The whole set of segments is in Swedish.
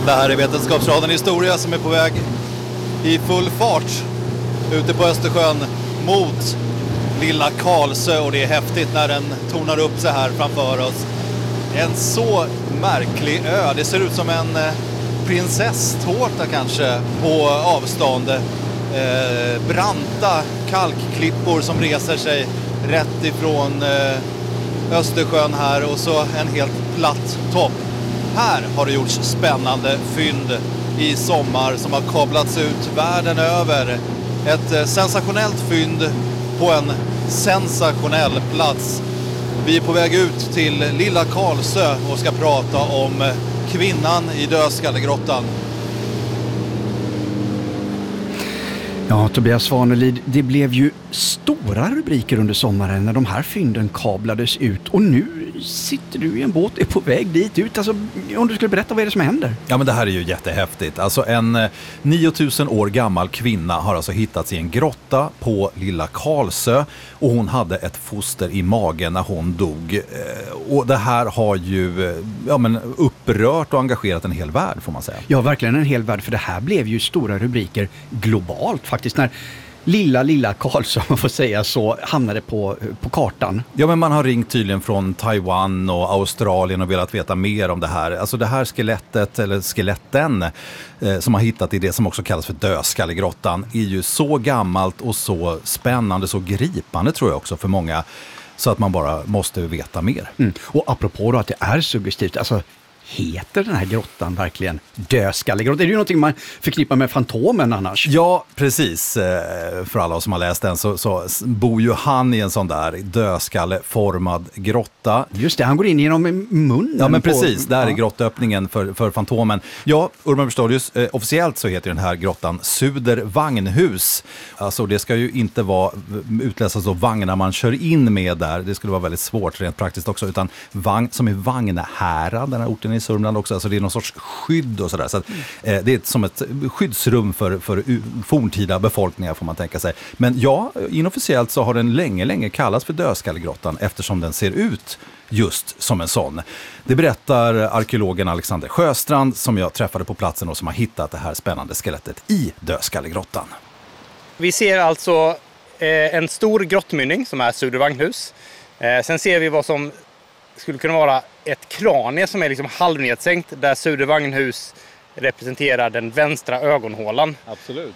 Det här är Vetenskapsradion Historia som är på väg i full fart ute på Östersjön mot Lilla Karlsö, och det är häftigt när den tornar upp sig här framför oss. En så märklig ö. Det ser ut som en prinsesstårta kanske på avstånd. Branta kalkklippor som reser sig rätt ifrån Östersjön här, och så en helt platt topp. Här har det gjorts spännande fynd i sommar som har kablats ut världen över. Ett sensationellt fynd på en sensationell plats. Vi är på väg ut till Lilla Karlsö och ska prata om kvinnan i Dödskallegrottan. Ja, Tobias Svanelid, det blev ju stora rubriker under sommaren när de här fynden kablades ut, och nu sitter du i en båt och är på väg dit ut. Alltså, om du skulle berätta, vad är det som händer? Ja, men det här är ju jättehäftigt. Alltså en 9000 år gammal kvinna har alltså hittats i en grotta på Lilla Karlsö, och hon hade ett foster i magen när hon dog. Och det här har ju upprört och engagerat en hel värld, får man säga. Ja, verkligen en hel värld, för det här blev ju stora rubriker globalt faktiskt när Lilla Karlsö, man får säga så, hamnade på kartan. Ja, men man har ringt tydligen från Taiwan och Australien och velat veta mer om det här. Alltså det här skelettet, eller skeletten, som har hittat i det som också kallas för Dödskallegrottan, är ju så gammalt och så spännande, så gripande tror jag också för många, så att man bara måste veta mer. Och apropå då att det är suggestivt, alltså heter den här grottan verkligen Dödskallegrottan? Det är ju någonting man förknippar med Fantomen annars. Ja, precis. För alla som har läst den så bor ju han i en sån där dödskalleformad grotta. Just det, han går in genom munnen. Ja, men precis. Där är grottöppningen för Fantomen. Ja, Urban Pistorius, officiellt så heter den här grottan Suder Vagnhus. Alltså det ska ju inte utläsas av vagnar man kör in med där. Det skulle vara väldigt svårt rent praktiskt också. Utan som är Vagnhärad, den här orten i Sörmland också. Alltså det är någon sorts skydd och sådär. Så att, det är som ett skyddsrum för forntida befolkningar, får man tänka sig. Men ja, inofficiellt så har den länge kallats för Dödskallegrottan eftersom den ser ut just som en sån. Det berättar arkeologen Alexander Sjöstrand som jag träffade på platsen och som har hittat det här spännande skelettet i Dödskallegrottan. Vi ser alltså en stor grottmynning som är Suder Vagnhus. Sen ser vi vad som skulle kunna vara ett kranie som är liksom halvnedsänkt, där Suder Vagnhus representerar den vänstra ögonhålan. Absolut.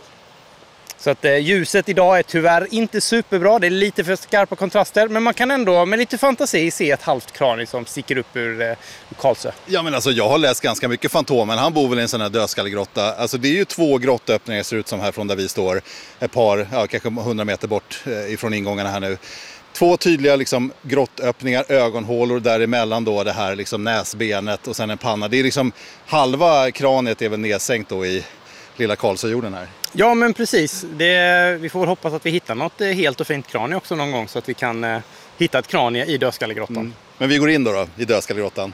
Så att ljuset idag är tyvärr inte superbra, det är lite för skarpa kontraster, men man kan ändå med lite fantasi se ett halvt kranie som sticker upp ur Karlsö. Ja, men alltså jag har läst ganska mycket Fantomen, han bor väl i en sån här dödskallegrotta. Alltså det är ju 2 grottöppningar, ser ut som här från där vi står, ett par, kanske 100 meter bort ifrån ingångarna här nu. 2 tydliga liksom grottöppningar, ögonhålor däremellan då, det här liksom näsbenet och sen en panna. Det är liksom halva kraniet är väl nedsänkt då i Lilla Karlsöjorden här. Ja, men precis. Vi får hoppas att vi hittar något helt och fint kranie också någon gång, så att vi kan hitta ett kranie i Dödskallegrottan. Men vi går in då i Dödskallegrottan.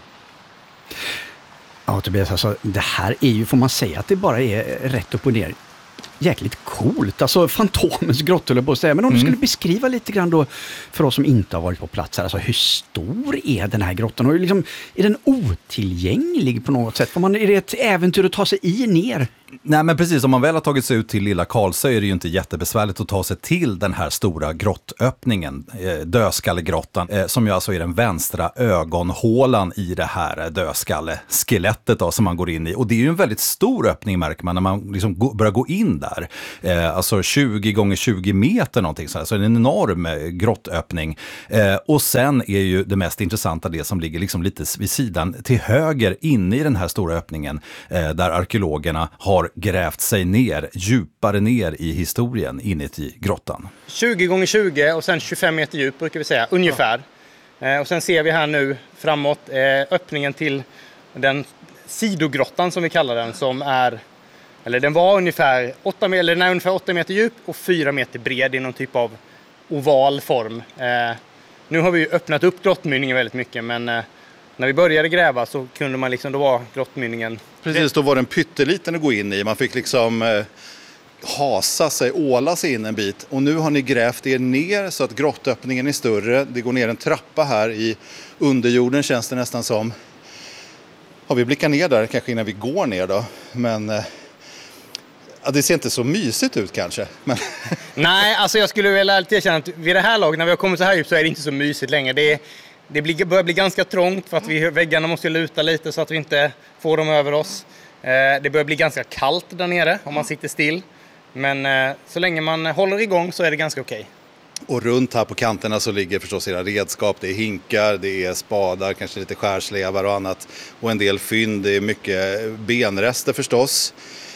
Ja, Tobias, alltså det här är ju, får man säga, att det bara är rätt upp och ner. Jäkligt coolt, alltså Fantomens grott, eller på att säga. Men om du skulle beskriva lite grann då för oss som inte har varit på plats här, alltså hur stor är den här grottan, och liksom, är den otillgänglig på något sätt? Är det ett äventyr att ta sig ner? Nej, men precis, om man väl har tagit sig ut till Lilla Karlsö är det ju inte jättebesvärligt att ta sig till den här stora grottöppningen, Dödskallegrottan, som ju alltså är den vänstra ögonhålan i det här dödskalleskelettet då, som man går in i. Och det är ju en väldigt stor öppning, märker man, när man liksom börjar gå in där. Alltså 20 gånger 20 meter någonting så en enorm grottöppning. Och sen är ju det mest intressanta det som ligger liksom lite vid sidan till höger inne i den här stora öppningen, där arkeologerna har grävt sig djupare ner i historien inuti grottan. 20 gånger 20 och sen 25 meter djup brukar vi säga, ungefär. Och sen ser vi här nu framåt öppningen till den sidogrottan som vi kallar den, som är, eller den var ungefär 8 meter djup och 4 meter bred i någon typ av oval form. Nu har vi öppnat upp grottmynningen väldigt mycket, men när vi började gräva så kunde man liksom, då var grottmynningen... Precis, då var den pytteliten att gå in i. Man fick liksom åla sig in en bit. Och nu har ni grävt er ner så att grottöppningen är större. Det går ner en trappa här i underjorden, känns det nästan som. Ja, vi blickar ner där kanske innan vi går ner då. Men ja, det ser inte så mysigt ut kanske. Men Nej, alltså jag skulle väl ärligt erkänna att vid det här laget, när vi har kommit så här djupt, så är det inte så mysigt längre. Det börjar bli ganska trångt för att väggarna måste luta lite så att vi inte får dem över oss. Det börjar bli ganska kallt där nere om man sitter still. Men så länge man håller igång så är det ganska okej. Och runt här på kanterna så ligger förstås era redskap. Det är hinkar, det är spadar, kanske lite skärslevar och annat. Och en del fynd, det är mycket benrester förstås.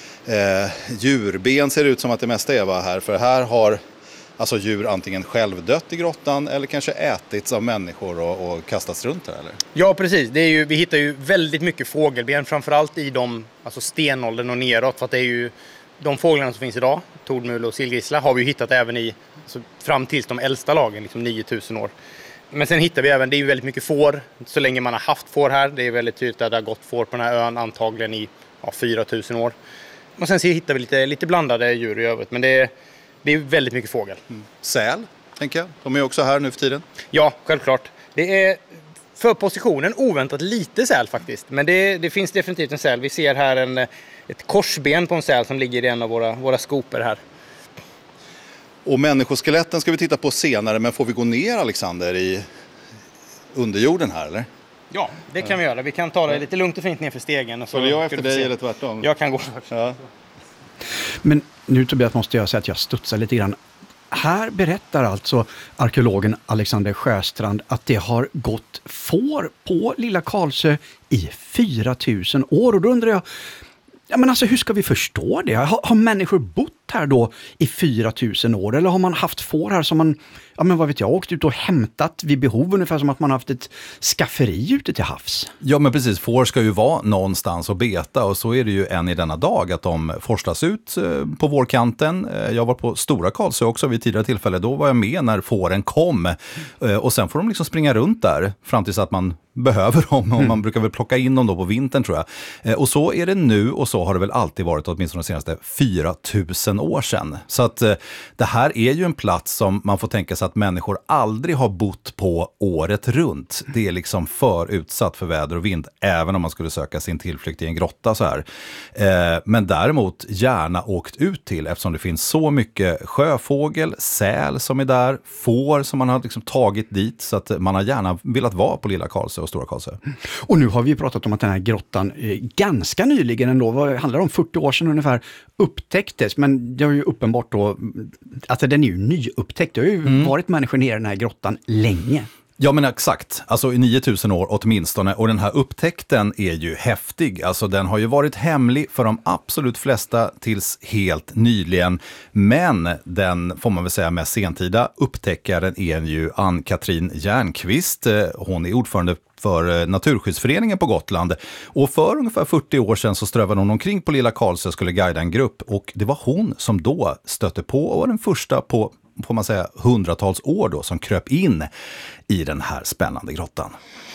Djurben ser ut som att det mesta är här. För här har alltså djur antingen självdött i grottan eller kanske ätits av människor och kastats runt här, eller? Ja, precis. Vi hittar ju väldigt mycket fågelben, framförallt i alltså stenåldern och neråt. För att det är ju de fåglarna som finns idag, tordmul och sillgrissla, har vi ju hittat även i fram till de äldsta lagen, liksom 9000 år. Men sen hittar vi även, det är ju väldigt mycket får, så länge man har haft får här. Det är väldigt tydligt att det har gått får på den här ön antagligen i 4000 år. Och sen hittar vi lite blandade djur i övrigt, men det är väldigt mycket fågel. Säl, tänker jag. De är också här nu för tiden. Ja, självklart. Det är för positionen oväntat lite säl faktiskt. Men det finns definitivt en säl. Vi ser här ett korsben på en säl som ligger i en av våra skoper här. Och människoskeletten ska vi titta på senare, men får vi gå ner, Alexander, i underjorden här, eller? Ja, det kan vi göra. Vi kan ta det lite lugnt och fint ner för stegen. Och så följer jag efter dig eller tvärtom? Jag kan gå först. Ja. Men nu Tobias måste jag säga att jag studsar lite grann. Här berättar alltså arkeologen Alexander Sjöstrand att det har gått får på Lilla Karlsö i 4000 år. Och då undrar jag, men alltså, hur ska vi förstå det? Har människor bott här då i 4000 år? Eller har man haft får här som man, vad vet jag, åkt ut och hämtat vid behov, ungefär som att man haft ett skafferi ute till havs? Ja, men precis. Får ska ju vara någonstans att beta, och så är det ju än i denna dag att de forslas ut på vårkanten. Jag var på Stora Karlsö också vid tidigare tillfälle. Då var jag med när fåren kom, och sen får de liksom springa runt där fram tills att man behöver dem, och man brukar väl plocka in dem då på vintern, tror jag. Och så är det nu, och så har det väl alltid varit åtminstone de senaste 4000 år sedan. Så att det här är ju en plats som man får tänka sig att människor aldrig har bott på året runt. Det är liksom för utsatt för väder och vind, även om man skulle söka sin tillflykt i en grotta så här. Men däremot gärna åkt ut till, eftersom det finns så mycket sjöfågel, säl som är där, får som man har liksom tagit dit, så att man har gärna velat vara på Lilla Karlsö och Stora Karlsö. Och nu har vi pratat om att den här grottan ganska nyligen ändå, vad handlar det om, 40 år sedan ungefär, upptäcktes. Men det är ju uppenbart då att den är ju nyupptäckt. Det har ju varit människor nere i den här grottan länge. Ja, men exakt. Alltså i 9000 år åtminstone. Och den här upptäckten är ju häftig. Alltså den har ju varit hemlig för de absolut flesta tills helt nyligen. Men den, får man väl säga, med sentida upptäckaren är ju Ann-Katrin Järnqvist. Hon är ordförande för Naturskyddsföreningen på Gotland. Och för ungefär 40 år sedan så strövade hon omkring på Lilla Karlsö och skulle guida en grupp. Och det var hon som då stötte på och var den första på, får man säga, hundratals år då, som kröp in i den här spännande grottan.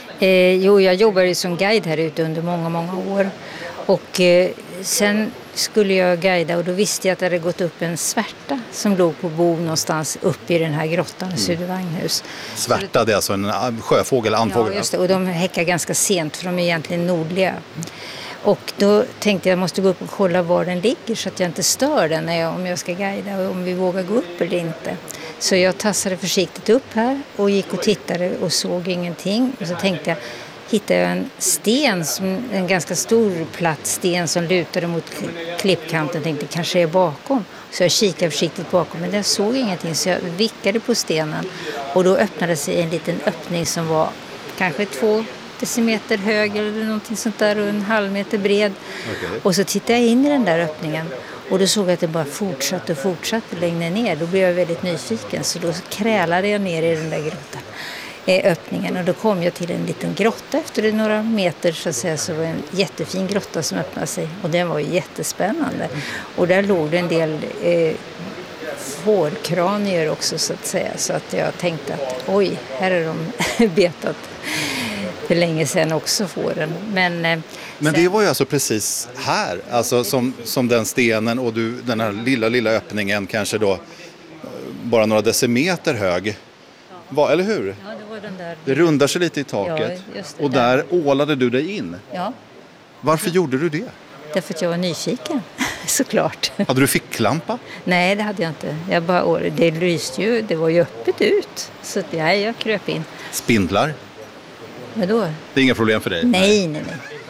Jag jobbade som guide här ute under många år. Och sen skulle jag guida, och då visste jag att det hade gått upp en svärta som låg på bo någonstans uppe i den här grottan i Södervagnhus. Svärta, det är alltså en sjöfågel, andfågel? Ja, just det. Och de häckar ganska sent, för de är egentligen nordliga. Och då tänkte jag måste gå upp och kolla var den ligger så att jag inte stör den om jag ska guida, och om vi vågar gå upp eller inte. Så jag tassade försiktigt upp här och gick och tittade och såg ingenting. Och så tänkte jag, hittade jag en sten, en ganska stor platt sten som lutade mot klippkanten. Tänkte kanske är bakom. Så jag kikade försiktigt bakom, men jag såg ingenting, så jag vickade på stenen. Och då öppnade sig en liten öppning som var kanske 2 decimeter hög eller någonting sånt där, och en halv meter bred. Okay. Och så tittade jag in i den där öppningen. Och då såg jag att det bara fortsatte längre ner. Då blev jag väldigt nyfiken, så då krälade jag ner i den där grottan, öppningen. Och då kom jag till en liten grotta efter några meter, så att säga. Så var det en jättefin grotta som öppnade sig. Och den var jättespännande. Och där låg det en del fårkranier också, så att säga. Så att jag tänkte att oj, här är de betat för länge sedan också, fåren. Men det var ju alltså precis här, alltså som den stenen, och den här lilla öppningen kanske då bara några decimeter hög. Eller hur? Ja, det var den där. Det rundar sig lite i taket. Ja, just det, och där ålade du dig in. Ja. Varför gjorde du det? Därför att jag var nyfiken, såklart. Hade du ficklampa? Nej, det hade jag inte. Det lyste ju, det var ju öppet ut. Så att, jag kröp in. Spindlar? Vadå? Det är inga problem för dig? Nej.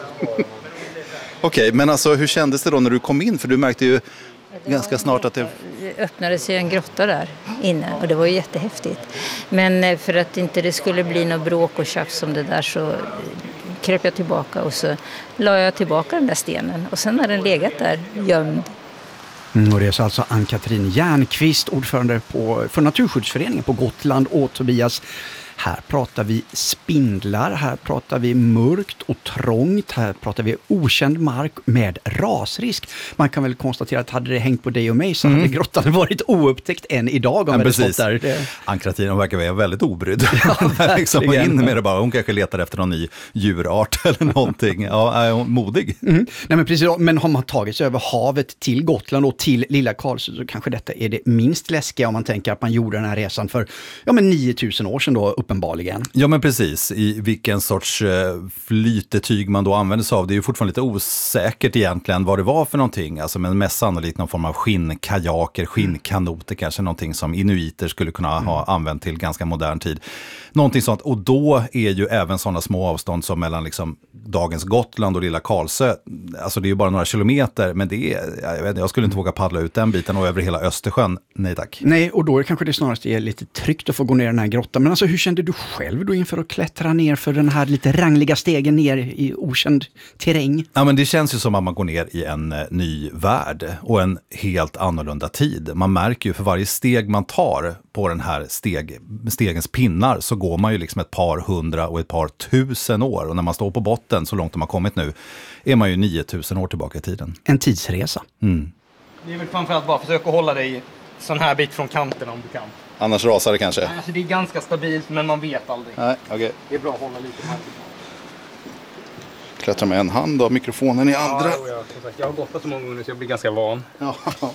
Okej, men alltså hur kändes det då när du kom in? För du märkte ju ganska snart att det öppnades ju en grotta där inne och det var ju jättehäftigt. Men för att inte det skulle bli något bråk och tjafs om det där så kröp jag tillbaka och så la jag tillbaka den där stenen och sen har den legat där gömd. Och det är alltså Ann-Katrin Järnqvist, ordförande för Naturskyddsföreningen på Gotland, och Tobias. Här pratar vi spindlar, här pratar vi mörkt och trångt, här pratar vi okänd mark med rasrisk. Man kan väl konstatera att hade det hängt på dig och mig så hade grottan varit oupptäckt än idag. Ja, precis. Ann-Katrin verkar vara väldigt obrydd. Ja, liksom in med det bara. Hon kanske letar efter någon ny djurart eller någonting. Ja, är hon modig? Nej, men precis. Men har man tagit sig över havet till Gotland och till Lilla Karlsö så kanske detta är det minst läskiga om man tänker att man gjorde den här resan för 9000 år sedan då, uppenbarligen. Ja, men precis. I vilken sorts flytetyg man då använder sig av. Det är ju fortfarande lite osäkert egentligen vad det var för någonting. Alltså, men mest sannolikt någon form av skinnkajaker, skinnkanoter, kanske någonting som inuiter skulle kunna ha använt till ganska modern tid. Någonting sånt. Och då är ju även sådana små avstånd som mellan liksom dagens Gotland och Lilla Karlsö. Alltså det är ju bara några kilometer, men det är, jag skulle inte våga paddla ut den biten och över hela Östersjön. Nej tack. Nej, och då är kanske det snarast är lite tryggt att få gå ner i den här grottan. Men alltså hur kände du själv då inför att klättra ner för den här lite rangliga stegen ner i okänd terräng? Ja, men det känns ju som att man går ner i en ny värld och en helt annorlunda tid. Man märker ju för varje steg man tar på den här stegens pinnar så går man ju liksom ett par hundra och ett par tusen år. Och när man står på botten så långt de har kommit nu är man ju 9000 år tillbaka i tiden. En tidsresa. Det är väl framförallt bara försöka hålla dig sån här bit från kanten om du kan. Annars rasar det kanske? Alltså det är ganska stabilt men man vet aldrig. Nej, okej. Det är bra att hålla lite här. Klättra med en hand och mikrofonen i andra. Ja, som sagt, jag har gått på så många gånger så jag blir ganska van. Ja. Vi kan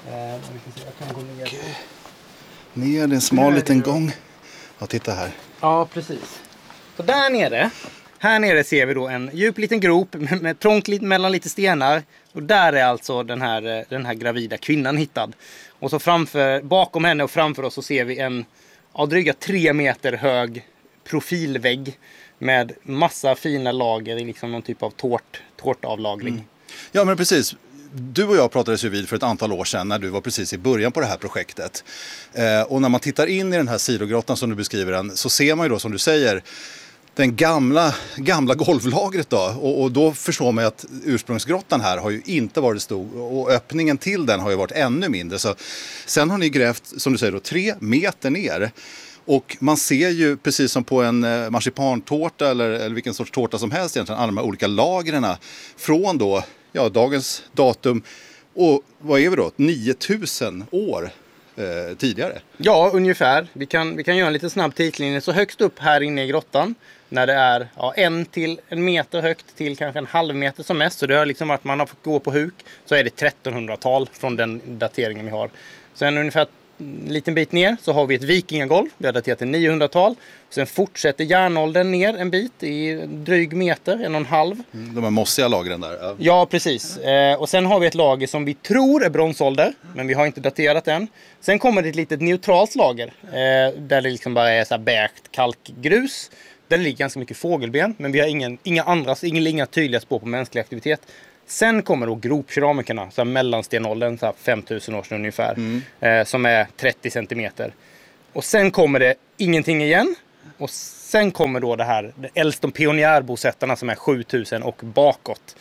se, jag kan gå ner. Ner, det är en smal liten gång. Ja, titta här. Ja, precis. Så där nere, här nere ser vi då en djup liten grop med trångt mellan lite stenar. Och där är alltså den här gravida kvinnan hittad. Och så bakom henne och framför oss så ser vi en dryga 3 meter hög profilvägg med massa fina lager i liksom någon typ av tårtavlagring. Ja, men precis. Du och jag pratades ju vid för ett antal år sedan när du var precis i början på det här projektet. Och när man tittar in i den här sidogrottan som du beskriver den så ser man ju då som du säger den gamla golvlagret då. Och då förstår man att ursprungsgrottan här har ju inte varit stor och öppningen till den har ju varit ännu mindre. Så sen har ni grävt, som du säger då, 3 meter ner. Och man ser ju precis som på en marsipantårta eller vilken sorts tårta som helst egentligen, alla de här olika lagren från då, dagens datum och vad är vi då? 9000 år tidigare. Ja, ungefär. Vi kan göra en lite snabb tidslinje. Så högst upp här inne i grottan, när det är 1 till 1 meter högt till kanske en halv meter som mest, så det har liksom varit man har fått gå på huk, så är det 1300-tal från den dateringen vi har. Sen ungefär en liten bit ner så har vi ett vikingagolv, vi har daterat till 900-tal. Sen fortsätter järnåldern ner en bit i dryg meter, 1,5. De här mossiga lagren där. Ja, precis. Och sen har vi ett lager som vi tror är bronsålder, men vi har inte daterat än. Sen kommer det ett litet neutralt lager där det liksom bara är så här bärt kalkgrus. Där det ligger ganska mycket fågelben, men vi har inga tydliga spår på mänsklig aktivitet. Sen kommer då gropkeramikerna, så här mellanstenåldern, så här 5000 år sedan ungefär, som är 30 centimeter. Och sen kommer det ingenting igen. Och sen kommer då det äldsta pionjärbosättarna som är 7000 och bakåt.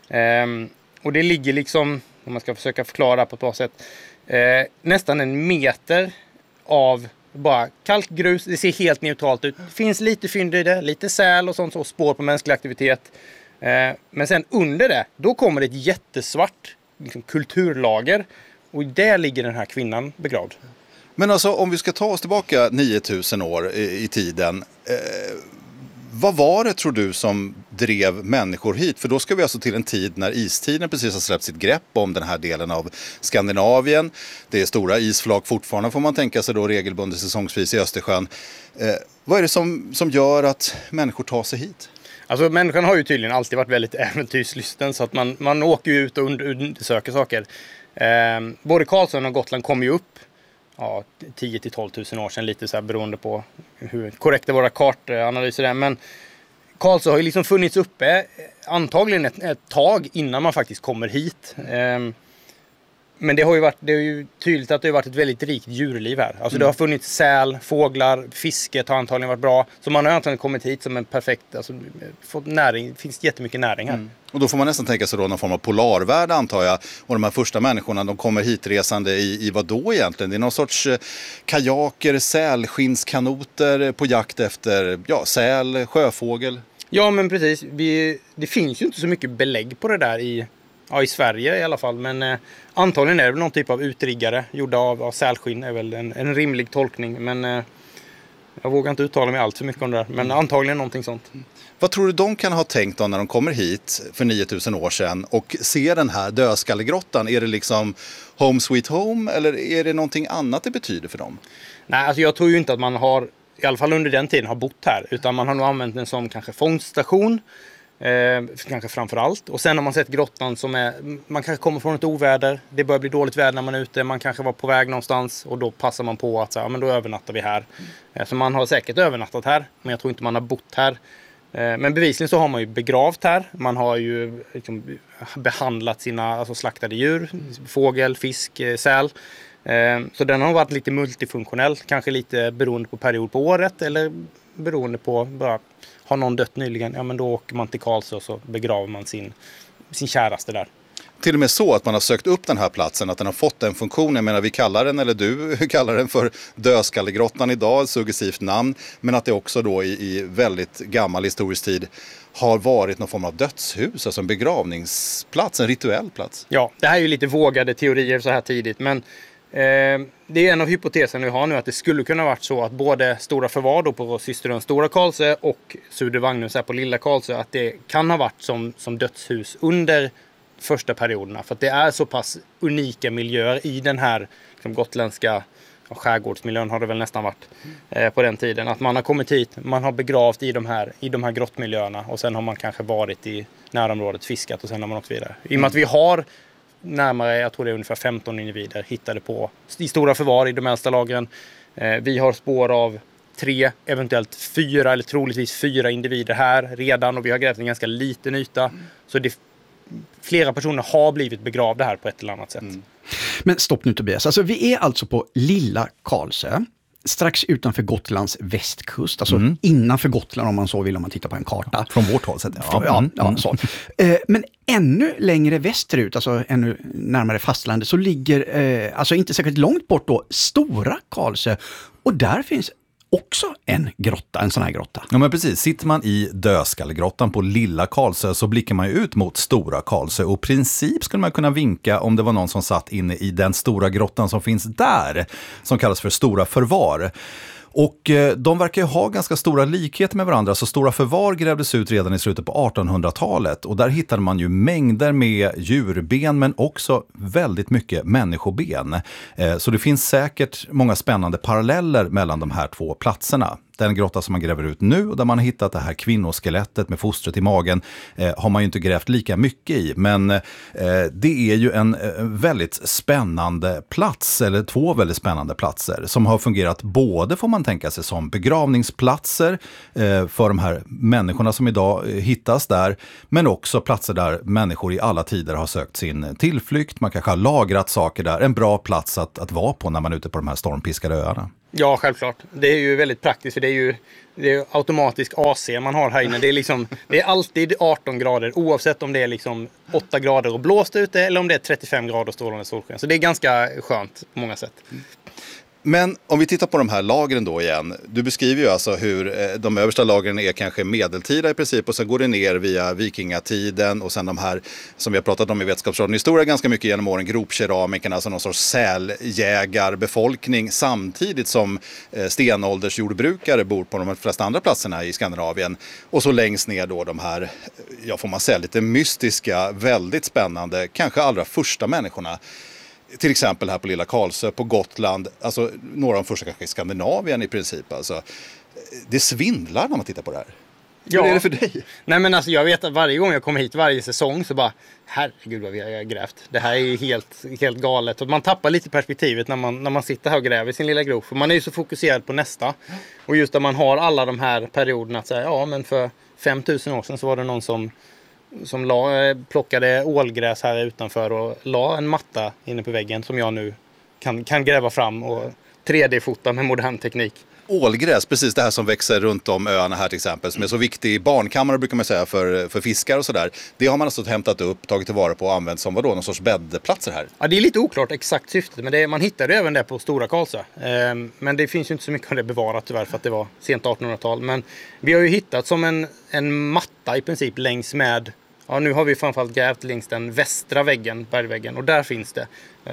Och det ligger liksom, om man ska försöka förklara på ett bra sätt, nästan 1 meter av bara kalkgrus. Det ser helt neutralt ut. Det finns lite fynd i det, lite säl och sånt, så spår på mänsklig aktivitet. Men sen under det, då kommer det ett jättesvart liksom, kulturlager. Och där ligger den här kvinnan begravd. Men alltså om vi ska ta oss tillbaka 9000 år i tiden. Vad var det tror du som drev människor hit? För då ska vi alltså till en tid när istiden precis har släppt sitt grepp om den här delen av Skandinavien. Det är stora isflak fortfarande får man tänka sig då regelbundet säsongsvis i Östersjön. Vad är det som gör att människor tar sig hit? Alltså människan har ju tydligen alltid varit väldigt äventyrslysten, så att man åker ju ut och undersöker saker. Både Karlsön och Gotland kom ju upp 10 till 12 000 år sedan, lite så här beroende på hur korrekta våra kartanalyser är. Men Karlsö har ju liksom funnits uppe antagligen ett tag innan man faktiskt kommer hit. Men det är ju tydligt att det har varit ett väldigt rikt djurliv här. Alltså det har funnits säl, fåglar, fisket har antagligen varit bra. Så man har antagligen kommit hit som en perfekt, alltså fått näring, det finns jättemycket näring här. Och då får man nästan tänka sig då någon form av polarvärld, antar jag. Och de här första människorna, de kommer hitresande i vad då egentligen? Det är någon sorts kajaker, sälskinnskanoter på jakt efter säl, sjöfågel. Ja, men precis. Det finns ju inte så mycket belägg på det där i Sverige i alla fall. Men antagligen är det väl någon typ av utriggare gjorda av sälskinn, är väl en rimlig tolkning. Men jag vågar inte uttala mig allt för mycket om det där. Men antagligen någonting sånt. Vad tror du de kan ha tänkt då när de kommer hit för 9000 år sedan och ser den här dödskallegrottan? Är det liksom home sweet home, eller är det någonting annat det betyder för dem? Nej, alltså jag tror ju inte att man har, i alla fall under den tiden, har bott här. Utan man har nog använt den som kanske fångststation. Kanske framför allt. Och sen har man sett grottan som man kanske kommer från ett oväder. Det börjar bli dåligt väder när man är ute. Man kanske var på väg någonstans. Och då passar man på att men då övernattar vi här. Så man har säkert övernattat här. Men jag tror inte man har bott här. Men bevisligen så har man ju begravt här. Man har ju liksom behandlat sina slaktade djur. Fågel, fisk, säl. Så den har varit lite multifunktionell. Kanske lite beroende på period på året. Eller beroende på bara, har någon dött nyligen? Ja, men då åker man till Karlsö och så begraver man sin käraste där. Till och med så att man har sökt upp den här platsen, att den har fått en funktion. Jag menar, vi kallar den, eller du kallar den för Dödskallegrottan idag, ett suggestivt namn. Men att det också då i väldigt gammal historisk tid har varit någon form av dödshus, alltså en begravningsplats, en rituell plats. Ja, det här är ju lite vågade teorier så här tidigt, men det är en av hypoteserna vi har nu, att det skulle kunna varit så att både Stora Förvar då på systerön Stora Karlsö och Suder Vagnhus här på Lilla Karlsö, att det kan ha varit som dödshus under första perioderna, för att det är så pass unika miljöer i den här liksom, gotländska skärgårdsmiljön har det väl nästan varit på den tiden, att man har kommit hit, man har begravt i de här grottmiljöerna och sen har man kanske varit i närområdet, fiskat och sen har man åkt vidare. I och med att vi har närmare, jag tror det är ungefär 15 individer hittade på i Stora Förvar i de äldsta lagren. Vi har spår av 3, eventuellt 4 eller troligtvis 4 individer här redan, och vi har grävt en ganska liten yta. Så flera personer har blivit begravda här på ett eller annat sätt. Men stopp nu Tobias, alltså vi är alltså på Lilla Karlsö, strax utanför Gotlands västkust, alltså innanför Gotland om man så vill, om man tittar på en karta. Från vårt håll sett. Så. Men ännu längre västerut, alltså ännu närmare fastlandet, så ligger, alltså inte särskilt långt bort då, Stora Karlsö. Och där finns också en grotta, en sån här grotta. Ja, men precis. Sitter man i Dödskallegrottan på Lilla Karlsö så blickar man ju ut mot Stora Karlsö, och i princip skulle man kunna vinka om det var någon som satt inne i den stora grottan som finns där, som kallas för Stora Förvar. Och de verkar ju ha ganska stora likheter med varandra, så Stora Förvar grävdes ut redan i slutet på 1800-talet, och där hittade man ju mängder med djurben men också väldigt mycket människoben. Så det finns säkert många spännande paralleller mellan de här två platserna. Den grotta som man gräver ut nu, och där man har hittat det här kvinnoskelettet med fostret i magen, har man ju inte grävt lika mycket i. Men det är ju en väldigt spännande plats, eller två väldigt spännande platser, som har fungerat både, får man tänka sig, som begravningsplatser för de här människorna som idag hittas där, men också platser där människor i alla tider har sökt sin tillflykt. Man kanske har lagrat saker där. En bra plats att vara på när man är ute på de här stormpiskade öarna. Ja, självklart. Det är ju väldigt praktiskt, för det är automatisk AC man har här inne. Det är alltid 18 grader, oavsett om det är liksom 8 grader och blåst ute eller om det är 35 grader och strålande solsken. Så det är ganska skönt på många sätt. Men om vi tittar på de här lagren då igen. Du beskriver ju alltså hur de översta lagren är kanske medeltida i princip, och sen går det ner via vikingatiden, och sen de här som vi har pratat om i Vetenskapsradion historia ganska mycket genom åren, gropkeramikerna, alltså någon sorts säljägarbefolkning, samtidigt som stenåldersjordbrukare bor på de flesta andra platserna i Skandinavien. Och så längst ner då de här, får man säga, lite mystiska, väldigt spännande, kanske allra första människorna. Till exempel här på Lilla Karlsö på Gotland, alltså några av de första kanske i Skandinavien i princip. Alltså, det svindlar när man tittar på det här. Ja. Hur är det för dig? Nej men alltså jag vet att varje gång jag kommer hit varje säsong så bara herregud vad vi har grävt. Det här är ju helt galet. Och man tappar lite perspektivet när man sitter här och gräver i sin lilla grop. För man är ju så fokuserad på nästa. Och just att man har alla de här perioderna att säga ja men för 5000 år sedan så var det någon som plockade ålgräs här utanför och la en matta inne på väggen som jag nu kan gräva fram och 3D-fota med modern teknik. Ålgräs, precis det här som växer runt om öarna här till exempel, som är så viktig i barnkammare brukar man säga för fiskar och sådär. Det har man alltså hämtat upp, tagit tillvara på och använt som någon sorts bäddplatser här. Ja, det är lite oklart exakt syftet, men man hittade även det på Stora Karlsö. Men det finns ju inte så mycket av det bevarat tyvärr för att det var sent 1800-tal. Men vi har ju hittat som en matta i princip längs med, ja nu har vi framförallt grävt längs den västra väggen, bergväggen, och där finns det.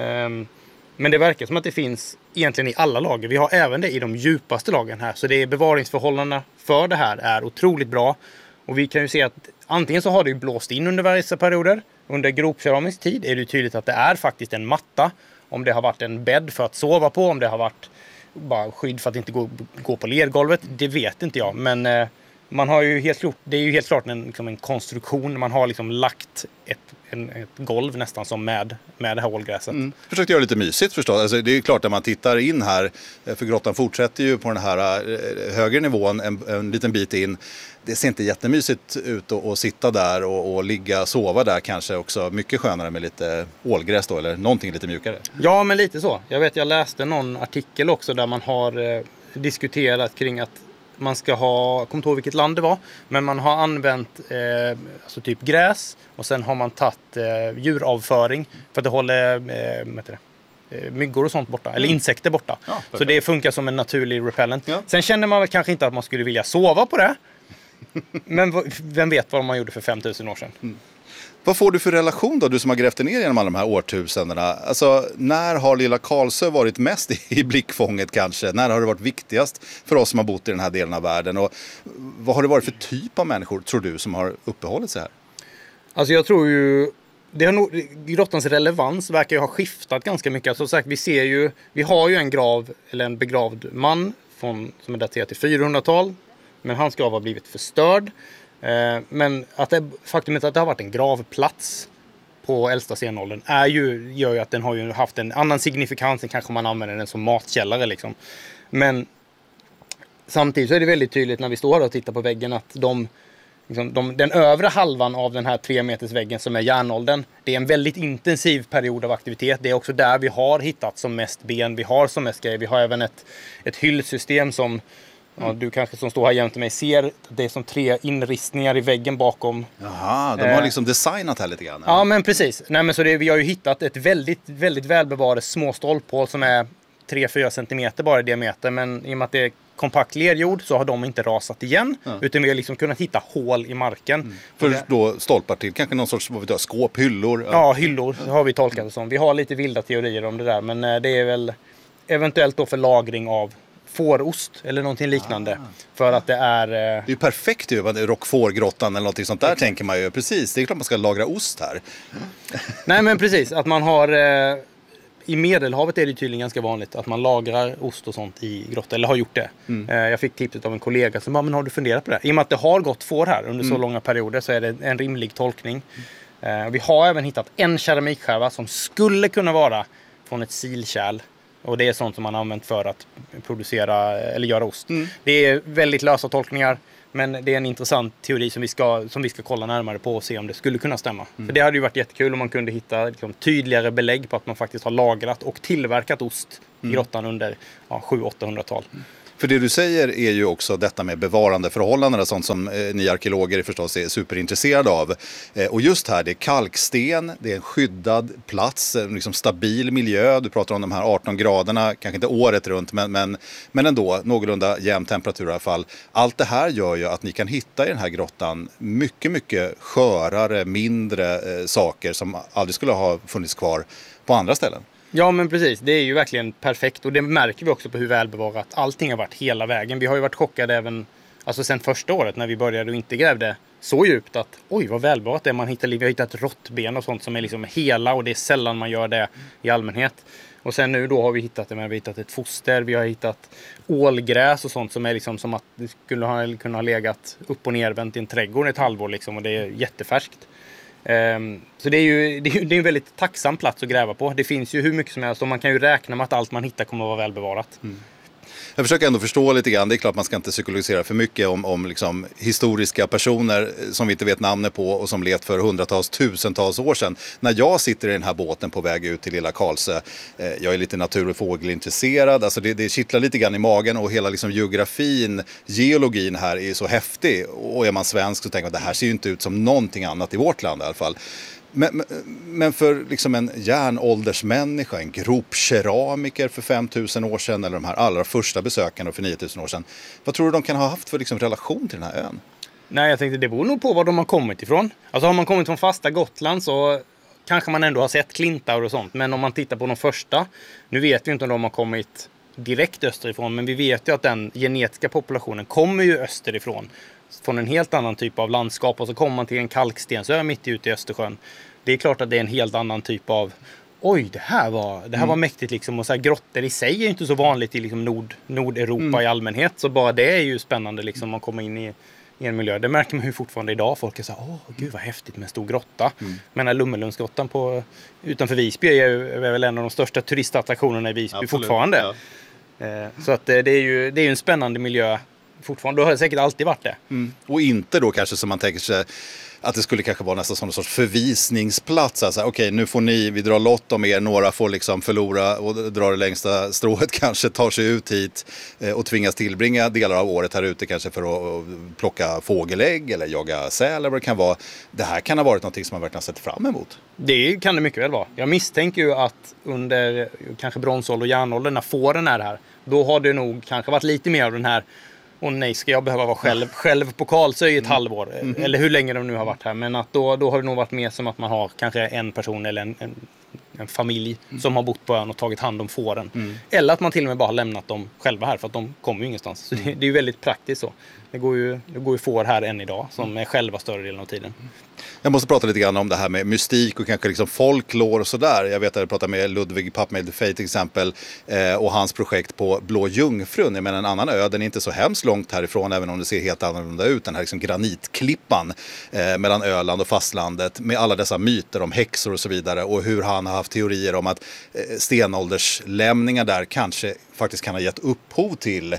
Men det verkar som att det finns egentligen i alla lager. Vi har även det i de djupaste lagren här. Så det är bevaringsförhållandena för det här är otroligt bra. Och vi kan ju se att antingen så har det ju blåst in under vissa perioder. Under gropkeramisk tid är det tydligt att det är faktiskt en matta. Om det har varit en bädd för att sova på. Om det har varit bara skydd för att inte gå på lergolvet. Det vet inte jag. Men man har ju det är ju helt klart en konstruktion. Man har liksom lagt ett golv nästan som med det här ålgräset. Försökte göra lite mysigt förstås. Alltså, det är ju klart när man tittar in här, för grottan fortsätter ju på den här högre nivån en liten bit in. Det ser inte jättemysigt ut att sitta där och ligga och sova där kanske också. Mycket skönare med lite ålgräs då, eller någonting lite mjukare. Ja, men lite så. Jag läste någon artikel också där man har diskuterat kring att man ska ha, kommer inte ihåg vilket land det var, men man har använt alltså typ gräs och sen har man tagit djuravföring för att det håller myggor och sånt borta, eller insekter borta. Ja, så det funkar som en naturlig repellent. Ja. Sen känner man väl kanske inte att man skulle vilja sova på det, men vem vet vad man gjorde för 5000 år sedan. Vad får du för relation då, du som har grävt ner genom alla de här årtusendena? Alltså, när har lilla Karlsö varit mest i blickfånget kanske? När har det varit viktigast för oss som har bott i den här delen av världen? Och vad har det varit för typ av människor, tror du, som har uppehållit sig här? Alltså jag tror ju, grottans relevans verkar ju ha skiftat ganska mycket. Alltså, sagt, vi har ju en grav, eller en begravd man som är daterad till 400-tal. Men hans grav har blivit förstörd. Men faktumet att det har varit en gravplats på äldsta stenåldern gör ju att den har ju haft en annan signifikans än kanske man använder den som matkällare liksom. Men samtidigt så är det väldigt tydligt när vi står här och tittar på väggen att den övre halvan av den här 3 meters väggen som är järnåldern, det är en väldigt intensiv period av aktivitet. Det är också där vi har hittat som mest ben, vi har som mest grejer. Vi har även ett hyllsystem som du kanske som står här jämte mig ser att det är som 3 inristningar i väggen bakom. Jaha, de har liksom designat här lite grann. Eller? Ja, men precis. Nej, men så vi har ju hittat ett väldigt, väldigt välbevarat små stolphål som är 3-4 centimeter bara i diameter. Men i och med att det är kompakt lerjord så har de inte rasat igen. Utan vi har liksom kunnat hitta hål i marken. För då stolpar till kanske någon sorts skåp, hyllor? Ja, hyllor har vi tolkat det som. Vi har lite vilda teorier om det där. Men det är väl eventuellt då för lagring av fårost eller någonting liknande. För att det är... Det är ju perfekt ju, Roquefort-grottan eller någonting sånt där tänker man ju. Precis, det är klart man ska lagra ost här. Nej men precis, att man har... I Medelhavet är det tydligen ganska vanligt att man lagrar ost och sånt i grottor, eller har gjort det. Jag fick tipset av en kollega som bara, men har du funderat på det? I och med att det har gått får här under så långa perioder så är det en rimlig tolkning. Vi har även hittat en keramikskärva som skulle kunna vara från ett silkärl. Och det är sånt som man har använt för att producera eller göra ost. Det är väldigt lösa tolkningar. Men det är en intressant teori som vi ska kolla närmare på och se om det skulle kunna stämma. För det hade ju varit jättekul om man kunde hitta tydligare belägg på att man faktiskt har lagrat och tillverkat ost i grottan under 700-800-tal. För det du säger är ju också detta med bevarandeförhållanden, sånt som ni arkeologer förstås är superintresserade av. Och just här, det är kalksten, det är en skyddad plats, en liksom stabil miljö. Du pratar om de här 18 graderna, kanske inte året runt, men ändå någorlunda jämn temperatur i alla fall. Allt det här gör ju att ni kan hitta i den här grottan mycket, mycket skörare, mindre saker som aldrig skulle ha funnits kvar på andra ställen. Ja men precis, det är ju verkligen perfekt och det märker vi också på hur välbevarat allting har varit hela vägen. Vi har ju varit chockade även alltså sen första året när vi började och inte grävde så djupt att oj vad välbevarat det är. Man hittar liv. Vi har hittat råttben och sånt som är liksom hela och det är sällan man gör det i allmänhet. Och sen nu då har vi hittat det, men vi har hittat ett foster, vi har hittat ålgräs och sånt som är liksom som att det skulle kunna ha legat upp och nervänt i en trädgård ett halvår liksom, och det är jättefärskt. Så det är en väldigt tacksam plats att gräva på. Det finns ju hur mycket som helst och man kan ju räkna med att allt man hittar kommer att vara välbevarat. Jag försöker ändå förstå lite grann, det är klart man ska inte psykologisera för mycket om liksom historiska personer som vi inte vet namnet på och som levt för hundratals, tusentals år sedan. När jag sitter i den här båten på väg ut till Lilla Karlsö, jag är lite natur- och fågelintresserad, alltså det kittlar lite grann i magen och hela liksom geologin här är så häftig, och är man svensk så tänker man att det här ser ju inte ut som någonting annat i vårt land i alla fall. Men för liksom en järnåldersmänniska, en gropkeramiker för 5000 år sedan eller de här allra första besökarna för 9000 år sedan, vad tror du de kan ha haft för liksom relation till den här ön? Nej, jag tänkte det beror nog på var de har kommit ifrån. Alltså har man kommit från fasta Gotland så kanske man ändå har sett klintar och sånt. Men om man tittar på de första, nu vet vi inte om de har kommit direkt österifrån, men vi vet ju att den genetiska populationen kommer ju österifrån. Från en helt annan typ av landskap, och så kommer man till en kalkstensö mitt ute i Östersjön. Det är klart att det är en helt annan typ av det här var mäktigt liksom, och så här, grottor i sig är ju inte så vanligt i liksom Nordeuropa i allmänhet, så bara det är ju spännande liksom, man kommer in i en miljö. Det märker man ju fortfarande idag. Folk är så här, gud vad häftigt med en stor grotta. Men Lummelundsgrottan utanför Visby är väl en av de största turistattraktionerna i Visby. Absolut, fortfarande. Ja. Så att det är ju en spännande miljö fortfarande. Då har det säkert alltid varit det. Och inte då kanske som man tänker sig att det skulle kanske vara nästan som en sorts förvisningsplats. Alltså, okej, nu får vi drar lott om er, några får liksom förlora och dra det längsta strået, kanske tar sig ut hit och tvingas tillbringa delar av året här ute kanske för att plocka fågelägg eller jaga säl eller vad det kan vara. Det här kan ha varit något som man verkligen sett fram emot. Det kan det mycket väl vara. Jag misstänker ju att under kanske bronsålder och järnålder, när fåren är här, då har det nog kanske varit lite mer av den här nej, ska jag behöva vara själv på Karlsö i ett halvår? Eller hur länge de nu har varit här. Men att då har det nog varit mer som att man har kanske en person eller en familj som har bott på ön och tagit hand om fåren. Eller att man till och med bara har lämnat dem själva här, för att de kommer ju ingenstans. Så det är ju väldigt praktiskt så. Det går ju får här än idag som är själva större delen av tiden. Jag måste prata lite grann om det här med mystik och kanske liksom folklore och sådär. Jag vet att jag pratade med Ludvig Pappmade till exempel och hans projekt på Blå Jungfrun. Jag menar en annan ö, den är inte så hemskt långt härifrån, även om det ser helt annorlunda ut. Den här liksom granitklippan mellan Öland och fastlandet med alla dessa myter om häxor och så vidare, och hur han har haft teorier om att stenålderslämningar där kanske faktiskt kan ha gett upphov till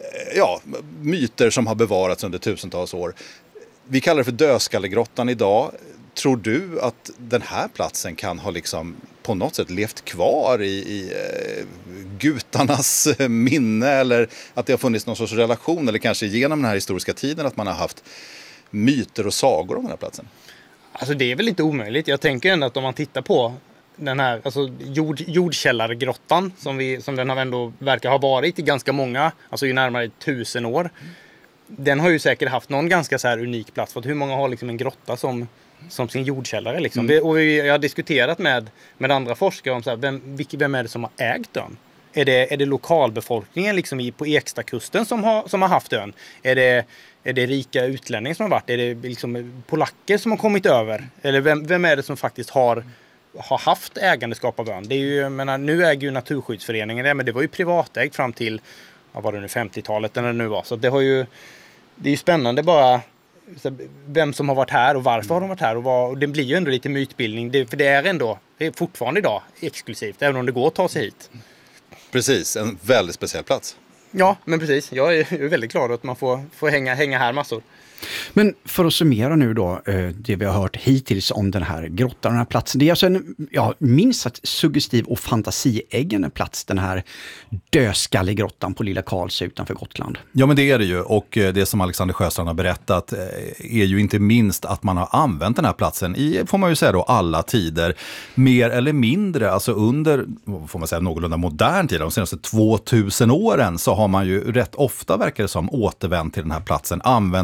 myter som har bevarats under tusentals år. Vi kallar det för Dödskallegrottan idag. Tror du att den här platsen kan ha liksom på något sätt levt kvar i gutarnas minne, eller att det har funnits någon sorts relation, eller kanske genom den här historiska tiden att man har haft myter och sagor om den här platsen? Alltså det är väl inte omöjligt. Jag tänker ändå att om man tittar på den här jordkällargrottan som den har ändå verkar ha varit i ganska många, alltså i närmare 1000 år. Den har ju säkert haft någon ganska så här unik plats, för att hur många har liksom en grotta som sin jordkällare liksom. Och jag har diskuterat med andra forskare om så här, vem är det som har ägt ön? Är det lokalbefolkningen liksom på Ekstakusten som har haft ön? Är det rika utlänningar som har varit? Är det liksom polacker som har kommit över? Eller vem är det som faktiskt har haft ägandeskap av ön? Det är ju, jag menar, nu äger ju Naturskyddsföreningen det, men det var ju privatägt fram till 50-talet eller nu var. Så det är ju spännande bara vem som har varit här och varför har de varit här, och det blir ju ändå lite mytbildning, för det är fortfarande idag exklusivt, även om det går att ta sig hit. Precis, en väldigt speciell plats. Ja, men precis. Jag är väldigt glad att man får hänga här massor. Men för att summera nu då det vi har hört hittills om den här grottan, den här platsen. Det är alltså en minst sagt suggestiv och fantasieggande plats, den här Dödskallegrottan på Lilla Karlsö utanför Gotland. Ja, men det är det ju, och det som Alexander Sjöstrand har berättat är ju inte minst att man har använt den här platsen i, får man ju säga då, alla tider, mer eller mindre, alltså under, får man säga, någorlunda modern tid, de senaste 2000 åren så har man ju rätt ofta, verkar det som, återvänt till den här platsen, använt det som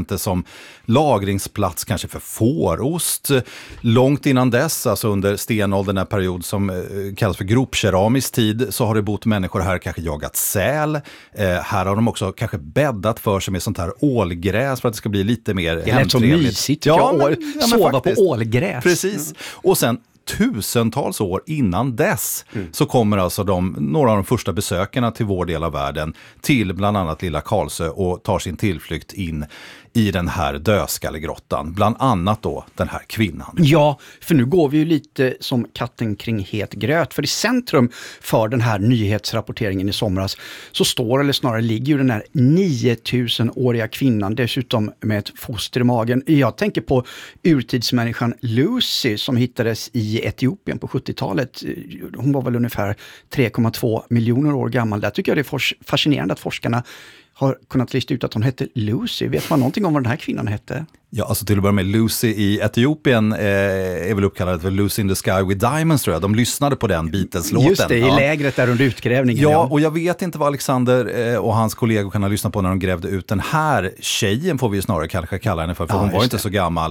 lagringsplats kanske för fårost. Långt innan dess, alltså under stenåldern, den här period som kallas för gropkeramisk tid, så har det bott människor här, kanske jagat säl. Här har de också kanske bäddat för sig med sånt här ålgräs för att det ska bli lite mer hemtrevligt. Det lät så mysigt, sova faktiskt på ålgräs. Precis. Och sen tusentals år innan dess så kommer alltså några av de första besökarna till vår del av världen till bland annat Lilla Karlsö och tar sin tillflykt in i den här dödskallegrottan. Bland annat då den här kvinnan. Ja, för nu går vi ju lite som katten kring het gröt. För i centrum för den här nyhetsrapporteringen i somras så står, eller snarare ligger ju den här 9000-åriga kvinnan dessutom med ett foster i magen. Jag tänker på urtidsmänniskan Lucy som hittades i Etiopien på 70-talet. Hon var väl ungefär 3,2 miljoner år gammal. Där tycker jag det är fascinerande att forskarna har kunnat lista ut att hon hette Lucy. Vet man någonting om vad den här kvinnan hette? Ja, alltså till att börja med, Lucy i Etiopien är väl uppkallad för Lucy in the Sky with Diamonds, tror jag. De lyssnade på den Beatles-låten. Just det, i lägret där under utgrävningen. Ja, och jag vet inte vad Alexander och hans kollegor kan ha lyssnat på när de grävde ut den här tjejen, får vi ju snarare kanske kalla henne för hon var inte så gammal.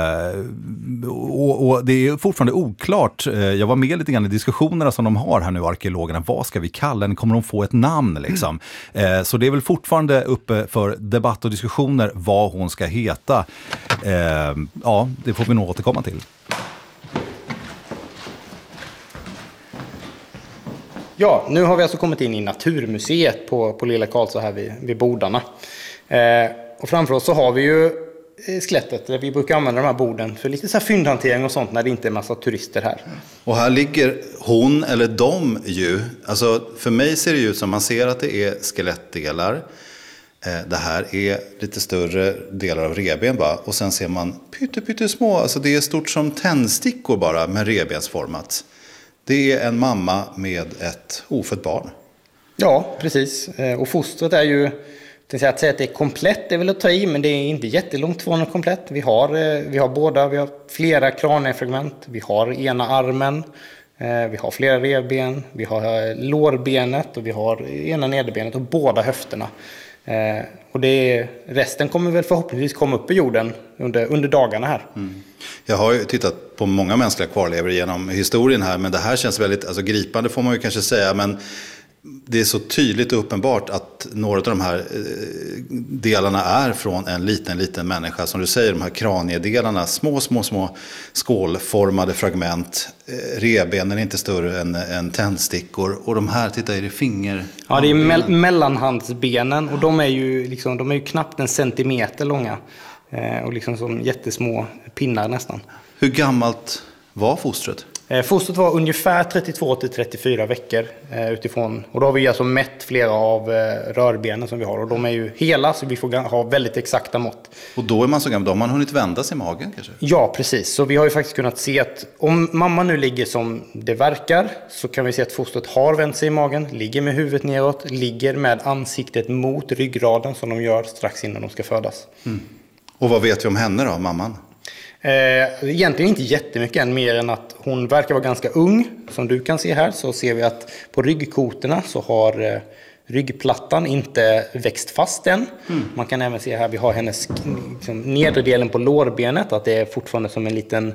Och det är fortfarande oklart. Jag var med lite grann i diskussionerna som de har här nu, arkeologerna. Vad ska vi kalla henne? Kommer de få ett namn liksom? Så det är väl fortfarande uppe för debatt och diskussioner vad hon ska heta. Ja, det får vi nog återkomma till. Ja, nu har vi alltså kommit in i Naturmuseet på Lilla Karlsö här vid Bodarna. Och framför oss så har vi ju skelettet där vi brukar använda de här borden för lite så här fyndhantering och sånt när det inte är massa turister här. Och här ligger hon eller de ju. Alltså för mig ser det ut som man ser att det är skelettdelar. Det här är lite större delar av reben bara. Och sen ser man pyttesmå. Alltså det är stort som tändstickor bara med rebensformat. Det är en mamma med ett ofött barn. Ja, precis. Och fostret är ju, att säga att det är komplett är väl att ta i, men det är inte jättelångt från komplett. Vi har båda, vi har flera kraniefragment, vi har ena armen, vi har flera revben, vi har lårbenet och vi har ena nederbenet och båda höfterna. Och resten kommer väl förhoppningsvis komma upp i jorden under dagarna här. Jag har ju tittat på många mänskliga kvarlevor genom historien här, men det här känns väldigt gripande får man ju kanske säga, men det är så tydligt och uppenbart att några av de här delarna är från en liten människa. Som du säger, de här kraniedelarna, små skålformade fragment. Rebenen är inte större än tändstickor. Och de här, titta, är det finger? Ja, det är mellanhandsbenen och de är ju knappt en centimeter långa. Och liksom som jättesmå pinnar nästan. Hur gammalt var fostret? Fostret var ungefär 32-34 veckor utifrån. Och då har vi alltså mätt flera av rörbenen som vi har. Och de är ju hela, så vi får ha väldigt exakta mått. Och då är man så gammal, då har man hunnit vända sig i magen kanske? Ja, precis. Så vi har ju faktiskt kunnat se att om mamma nu ligger som det verkar, så kan vi se att fostret har vänt sig i magen, ligger med huvudet neråt, ligger med ansiktet mot ryggraden som de gör strax innan de ska födas. Och vad vet vi om henne då, mamman? Egentligen inte jättemycket än, mer än att hon verkar vara ganska ung. Som du kan se här så ser vi att på ryggkotorna så har ryggplattan inte växt fast än. Man kan även se här, vi har hennes liksom, nedre delen på lårbenet, att det är fortfarande som en liten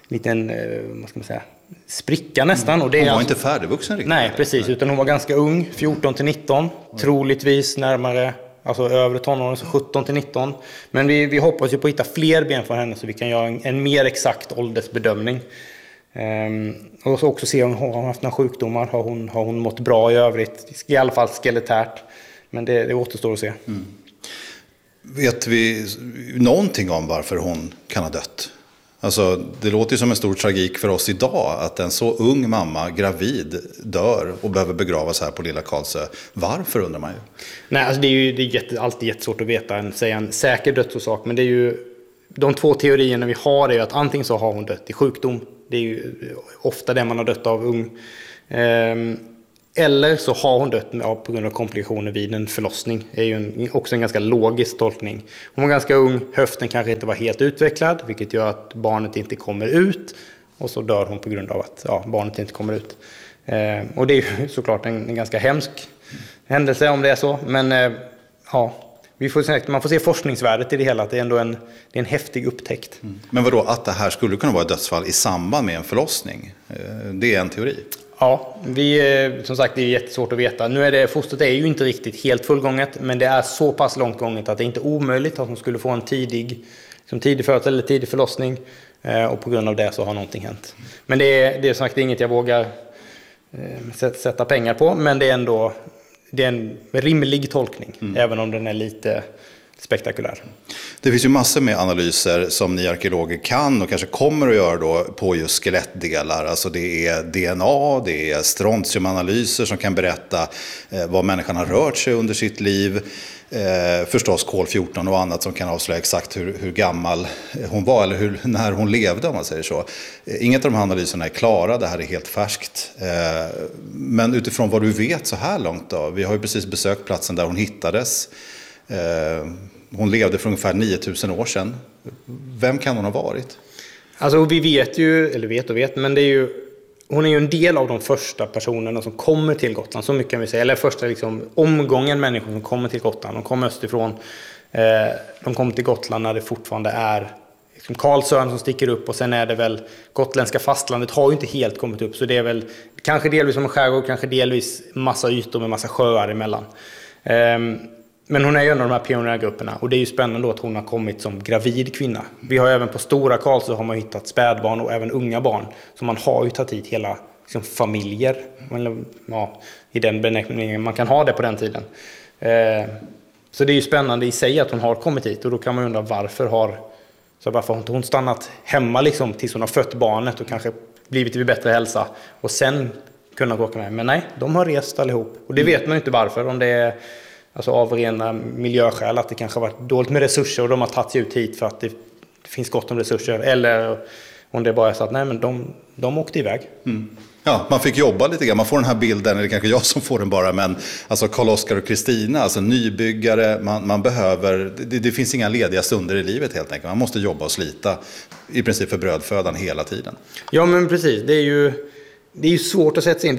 vad ska man säga, spricka nästan. Och det hon är var alltså, inte färdigvuxen riktigt. Nej, precis, utan hon var ganska ung, 14-19, troligtvis närmare, alltså över tonåren, så 17-19. Men vi hoppas ju på att hitta fler ben för henne så vi kan göra en mer exakt åldersbedömning. Och så också se om hon har haft några sjukdomar. Har hon mått bra i övrigt? I alla fall skeletärt. Men det återstår att se. Vet vi någonting om varför hon kan ha dött? Alltså, det låter ju som en stor tragik för oss idag att en så ung mamma, gravid, dör och behöver begravas här på Lilla Karlsö. Varför, undrar man ju? Nej, alltså det är alltid jättesvårt att veta, säga en säker dödsorsak. Men det är ju, de två teorierna vi har är ju att antingen så har hon dött i sjukdom. Det är ju ofta det man har dött av ung. Eller så har hon dött på grund av komplikationer vid en förlossning. Det är ju också en ganska logisk tolkning. Hon var ganska ung, höften kanske inte var helt utvecklad, vilket gör att barnet inte kommer ut. Och så dör hon på grund av att barnet inte kommer ut. Och det är ju såklart en ganska hemsk händelse om det är så. Men man får se forskningsvärdet i det hela, att det är ändå det är en häftig upptäckt. Men vadå, att det här skulle kunna vara ett dödsfall i samband med en förlossning? Det är en teori. Ja, som sagt, det är jättesvårt att veta. Fostret är ju inte riktigt helt fullgånget, men det är så pass långt gånget att det inte är omöjligt att hon skulle få en tidig födsel eller tidig förlossning, och på grund av det så har någonting hänt. Men det är som sagt inget jag vågar sätta pengar på, men det är en rimlig tolkning, även om den är lite spektakulär. Det finns ju massor med analyser som ni arkeologer kan och kanske kommer att göra då på just skelettdelar. Alltså det är DNA, det är strontiumanalyser som kan berätta vad människan har rört sig under sitt liv. Förstås kol-14 och annat som kan avslöja exakt hur gammal hon var eller när hon levde, om man säger så. Inget av de här analyserna är klara, det här är helt färskt. Men utifrån vad du vet så här långt då, vi har ju precis besökt platsen där hon hittades. Hon levde för ungefär 9000 år sedan. Vem kan hon ha varit? Alltså vi vet ju, eller vet, men det är ju, hon är ju en del av de första personerna som kommer till Gotland, så mycket kan vi säga. Eller första omgången människor som kommer till Gotland. De kom österifrån, de kom till Gotland när det fortfarande är Karlsön som sticker upp, och sen är det väl gotländska fastlandet har ju inte helt kommit upp, så det är väl kanske delvis som en skärgård, kanske delvis massa ytor med massa sjöar emellan. Men hon är ju en av de här pionjärgrupperna, och det är ju spännande då att hon har kommit som gravid kvinna. Vi har även på Stora Karlsö har man hittat spädbarn och även unga barn, så man har ju tagit hit hela familjer, eller, ja, i den benämningen man kan ha det på den tiden. Så det är ju spännande i sig att hon har kommit hit, och då kan man undra varför har inte hon stannat hemma tills hon har fött barnet och kanske blivit vid bättre hälsa och sen kunnat åka med. Men nej, de har rest allihop, och det vet man ju inte varför, om det är av rena miljöskäl, att det kanske har varit dåligt med resurser och de har tagit sig ut hit för att det finns gott om resurser, eller om det bara är så att nej, men de åkte iväg. Ja, man fick jobba lite grann. Man får den här bilden, eller kanske jag som får den bara, men alltså Karl-Oskar och Kristina, alltså nybyggare, man behöver, det finns inga lediga stunder i livet helt enkelt. Man måste jobba och slita i princip för brödfödan hela tiden. Ja, men precis. Det är ju svårt att sätta sig in.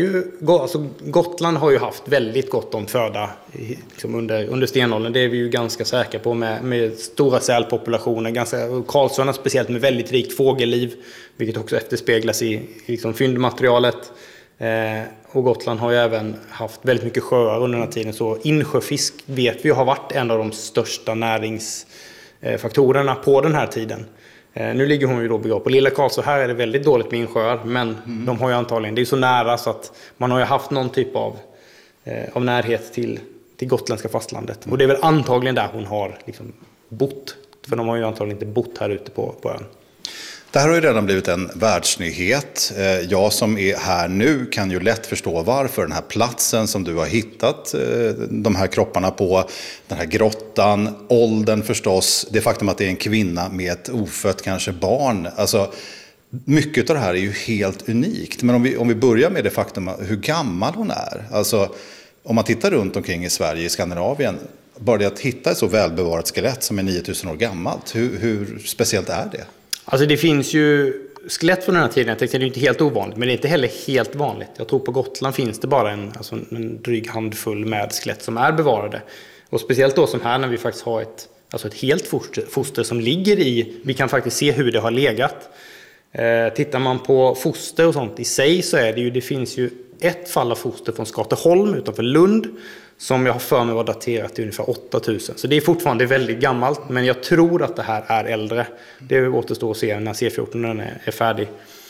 Gotland har ju haft väldigt gott om föda under stenåldern. Det är vi ju ganska säkra på, med stora sälpopulationer. Karlsöarna speciellt med väldigt rikt fågelliv, vilket också efterspeglas i fyndmaterialet. Och Gotland har ju även haft väldigt mycket sjöar under den här tiden. Så insjöfisk vet vi har varit en av de största näringsfaktorerna på den här tiden. Nu ligger hon ju då begravd på Lilla Karlsö. Här är det väldigt dåligt med insjöar, men de har ju antagligen, det är så nära så att man har ju haft någon typ av närhet till gotländska fastlandet. Och det är väl antagligen där hon har bott, för de har ju antagligen inte bott här ute på ön. Det här har ju redan blivit en världsnyhet. Jag som är här nu kan ju lätt förstå varför. Den här platsen som du har hittat de här kropparna på, den här grottan, åldern förstås, det faktum att det är en kvinna med ett ofött kanske barn. Alltså, mycket av det här är ju helt unikt. Men om vi börjar med det faktum hur gammal hon är. Alltså, om man tittar runt omkring i Sverige, i Skandinavien, bara det att hitta ett så välbevarat skelett som är 9000 år gammalt, hur speciellt är det? Alltså det finns ju skelett från den här tiden, jag tänkte det är inte helt ovanligt, men det är inte heller helt vanligt. Jag tror på Gotland finns det bara en dryg handfull med skelett som är bevarade. Och speciellt då som här när vi faktiskt har ett helt foster som ligger i, vi kan faktiskt se hur det har legat. Tittar man på foster och sånt i sig så är det finns ju ett fall av foster från Skateholm utanför Lund som jag har för mig var daterat till ungefär 8000. Så det är fortfarande väldigt gammalt, men jag tror att det här är äldre. Det återstår att se när C14 är färdig.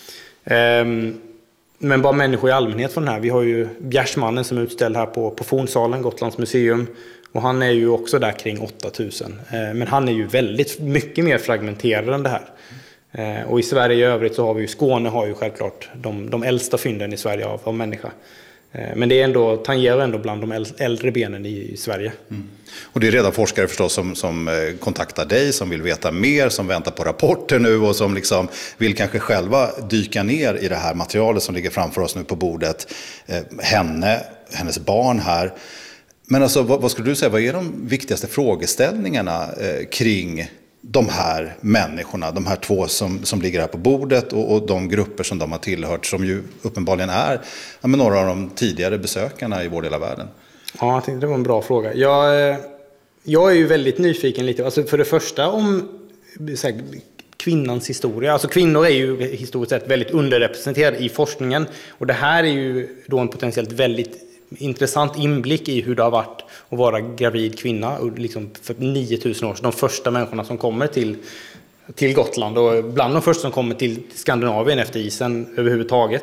Men bara människor i allmänhet från den här. Vi har ju Bjärsmannen som är utställd här på Fornsalen, Gotlands museum. Och han är ju också där kring 8000. Men han är ju väldigt mycket mer fragmenterad än det här. Och i Sverige i övrigt så har vi ju, Skåne har ju självklart de äldsta fynden i Sverige av människa. Men det är ändå, tangerar ändå bland de äldre benen i Sverige. Och det är redan forskare förstås som kontaktar dig, som vill veta mer, som väntar på rapporter nu och som vill kanske själva dyka ner i det här materialet som ligger framför oss nu på bordet. Hennes barn här. Men alltså, vad skulle du säga, vad är de viktigaste frågeställningarna kring de här människorna, de här två som ligger här på bordet och de grupper som de har tillhört, som ju uppenbarligen är några av de tidigare besökarna i vår del av världen? Ja, jag tänkte det var en bra fråga. Jag är ju väldigt nyfiken lite, alltså för det första om så här, kvinnans historia. Alltså kvinnor är ju historiskt sett väldigt underrepresenterade i forskningen. Och det här är ju då en potentiellt väldigt intressant inblick i hur det har varit att vara gravid kvinna liksom för 9000 år sedan. De första människorna som kommer till Gotland och bland de första som kommer till Skandinavien efter isen överhuvudtaget.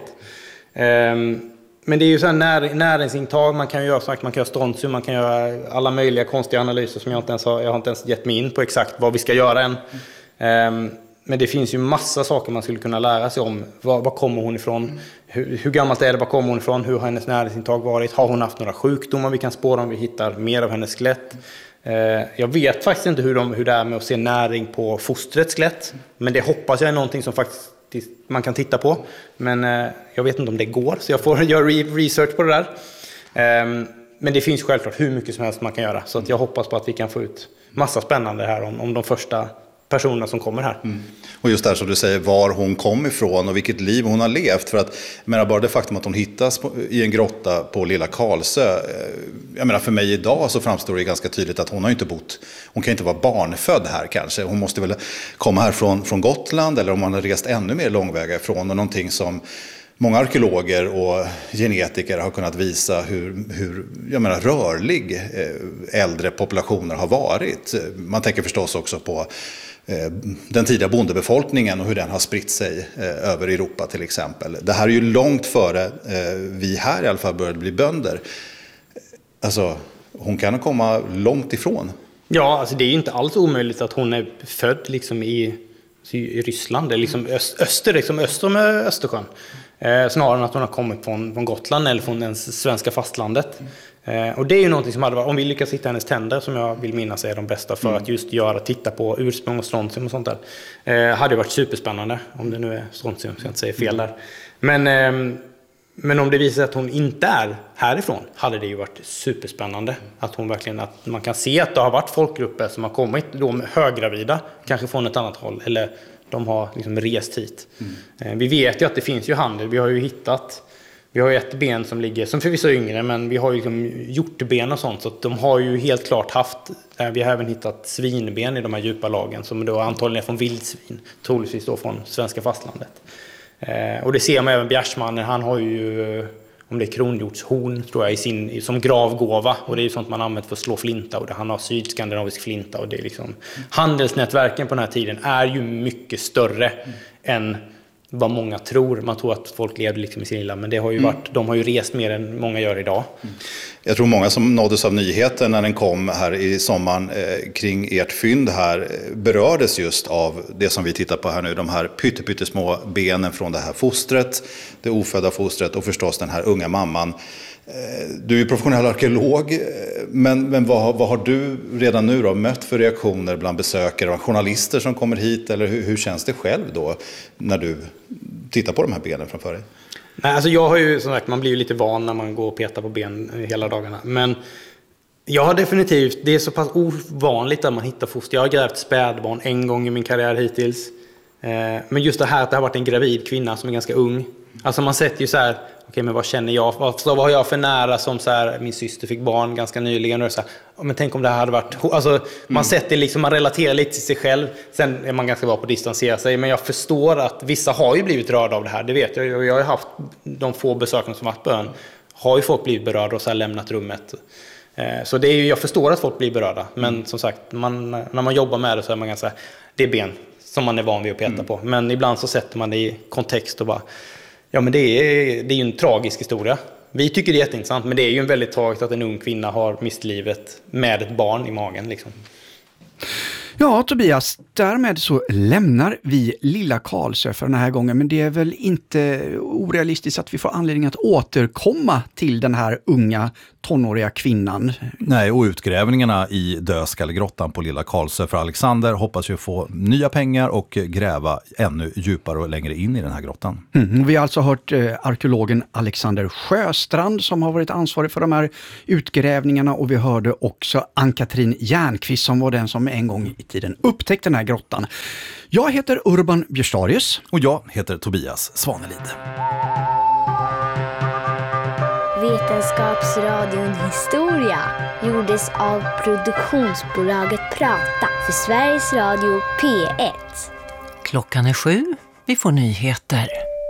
Men det är ju så här näringsintag, man kan göra strontium, man kan göra alla möjliga konstiga analyser som jag har inte ens gett mig in på exakt vad vi ska göra än. Men det finns ju massa saker man skulle kunna lära sig om. Var kommer hon ifrån? Hur gammalt är det? Var kommer hon ifrån? Hur har hennes näringsintag varit? Har hon haft några sjukdomar vi kan spåra om vi hittar mer av hennes skelett? Jag vet faktiskt inte hur det är med att se näring på fostrets skelett. Men det hoppas jag är någonting som faktiskt man kan titta på. Men jag vet inte om det går, så jag får göra research på det där. Men det finns självklart hur mycket som helst man kan göra. Så att jag hoppas på att vi kan få ut massa spännande här om de första personerna som kommer här. Och just där som du säger, var hon kom ifrån och vilket liv hon har levt. För att, jag menar, bara det faktum att hon hittas i en grotta på Lilla Karlsö. Jag menar, för mig idag så framstår det ganska tydligt att hon har inte bott, hon kan inte vara barnfödd här kanske. Hon måste väl komma här från Gotland, eller om hon har rest ännu mer långväga ifrån. Och någonting som många arkeologer och genetiker har kunnat visa hur jag menar, rörlig äldre populationer har varit. Man tänker förstås också på den tidiga bondebefolkningen och hur den har spritt sig över Europa till exempel. Det här är ju långt före vi här i alla fall började bli bönder. Alltså, hon kan komma långt ifrån. Ja, alltså det är ju inte alls omöjligt att hon är född liksom i Ryssland, liksom öster om Östersjön. Snarare än att hon har kommit från Gotland eller från den svenska fastlandet. Och det är ju någonting som hade varit, om vi lyckas hitta hennes tänder som jag vill minnas är de bästa för att just titta på ursprung och strontium och sånt där. Hade varit superspännande, om det nu är strontium så jag inte säger fel där. Men om det visar sig att hon inte är härifrån hade det ju varit superspännande. Att hon verkligen, att man kan se att det har varit folkgrupper som har kommit då med höggravida, kanske från ett annat håll, eller de har liksom rest hit. Vi vet ju att det finns ju handel. Vi har ju ett ben som ligger, som förvisso är yngre, men vi har ju liksom hjortben och sånt, så att de har ju helt klart haft, vi har även hittat svinben i de här djupa lagen som då antagligen är från vildsvin, troligtvis då från svenska fastlandet. Och det ser man även Bjärsmannen, han har ju, om det är kronhjortshorn tror jag, som gravgåva, och det är ju sånt man använder för att slå flinta, och han har sydskandinavisk flinta, och det är liksom, handelsnätverken på den här tiden är ju mycket större än vad många tror. Man tror att folk levde liksom i sin lilla, men det har ju varit, de har ju rest mer än många gör idag. Jag tror många som nåddes av nyheten när den kom här i sommaren kring ert fynd här berördes just av det som vi tittar på här nu. De här pyttesmå benen från det här fostret, det ofödda fostret, och förstås den här unga mamman. Du är professionell arkeolog, men vad har du redan nu då mött för reaktioner bland besökare och journalister som kommer hit? Eller hur känns det själv då när du tittar på de här benen framför dig? Nej, alltså jag har ju, som sagt, man blir ju lite van när man går och petar på ben hela dagarna. Men jag har definitivt, det är så pass ovanligt att man hittar foster. Jag har grävt spädbarn en gång i min karriär hittills. Men just det här att det har varit en gravid kvinna som är ganska ung. Alltså man sätter ju så här, okej, men vad känner jag? Vad har jag för nära, som så här, min syster fick barn ganska nyligen, och så här, men tänk om det här hade varit, alltså man sätter liksom, man relaterar lite till sig själv. Sen är man ganska bra på att distansera sig, men jag förstår att vissa har ju blivit rörda av det här, det vet jag. Och jag har haft de få besökarna som varit på ön, har ju folk blivit berörda och så här lämnat rummet. Så det är ju, jag förstår att folk blir berörda, men som sagt, när man jobbar med det så är man ganska, det är ben som man är van vid att peta på. Men ibland så sätter man det i kontext och bara, ja, men det är ju en tragisk historia. Vi tycker det är jätteintressant, men det är ju en väldigt tragiskt att en ung kvinna har mist livet med ett barn i magen liksom. Ja, Tobias, därmed så lämnar vi Lilla Karlsö för den här gången, men det är väl inte orealistiskt att vi får anledning att återkomma till den här unga tonåriga kvinnan. Nej, och utgrävningarna i Dödskallegrottan på Lilla Karlsö för Alexander hoppas ju få nya pengar och gräva ännu djupare och längre in i den här grottan. Vi har alltså hört arkeologen Alexander Sjöstrand som har varit ansvarig för de här utgrävningarna, och vi hörde också Ann-Katrin Järnqvist som var den som en gång i tiden upptäckte den här grottan. Jag heter Urban Björstarius. Och jag heter Tobias Svanelid. Vetenskapsradion Historia gjordes av produktionsbolaget Prata för Sveriges Radio P1. Klockan är 7. Vi får nyheter.